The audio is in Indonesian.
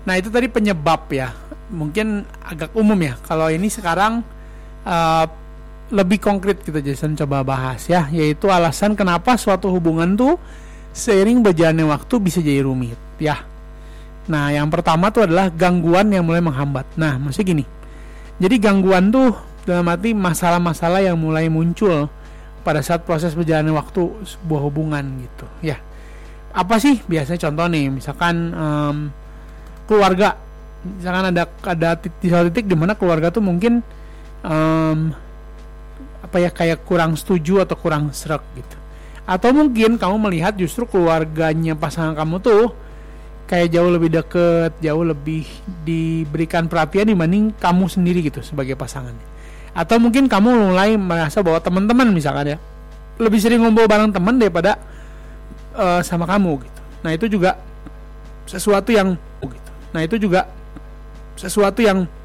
Nah itu tadi penyebab ya, mungkin agak umum ya. Kalau ini sekarang lebih konkret kita Jason coba bahas ya, yaitu alasan kenapa suatu hubungan tuh seiring berjalannya waktu bisa jadi rumit ya. Nah yang pertama tuh adalah gangguan yang mulai menghambat. Nah maksudnya gini, jadi gangguan tuh dalam arti masalah-masalah yang mulai muncul pada saat proses berjalannya waktu sebuah hubungan gitu ya. Apa sih biasanya contoh nih, misalkan keluarga, misalkan ada di satu titik di mana keluarga tuh mungkin kayak kurang setuju atau kurang sreg gitu. Atau mungkin kamu melihat justru keluarganya pasangan kamu tuh kayak jauh lebih deket, jauh lebih diberikan perhatian dibanding kamu sendiri gitu sebagai pasangannya. Atau mungkin kamu mulai merasa bahwa teman-teman misalkan ya lebih sering ngobrol bareng teman daripada sama kamu gitu. Nah itu juga sesuatu yang